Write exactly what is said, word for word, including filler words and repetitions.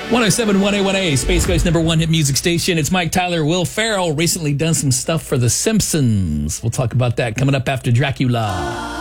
one oh seven point one A one A, Space Coast number one hit music station. It's Mike Tyler. Will Ferrell recently done some stuff for The Simpsons. We'll talk about that coming up after Dracula.